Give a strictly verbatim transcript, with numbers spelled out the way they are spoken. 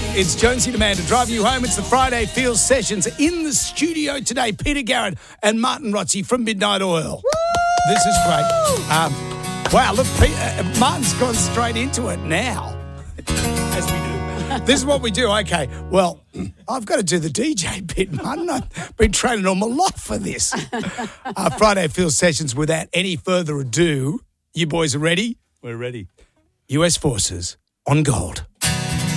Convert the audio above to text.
It's Jonesy Demand to drive you home. It's the Friday Feels Sessions. In the studio today, Peter Garrett and Martin Rotzi from Midnight Oil. Woo! This is great. Um, wow, look, Pete, uh, Martin's gone straight into it now, as we do. This is what we do. Okay, well, I've got to do the D J bit, Martin. I've been training all my life for this. Uh, Friday Feels Sessions. Without any further ado, you boys are ready? We're ready. U S forces on gold.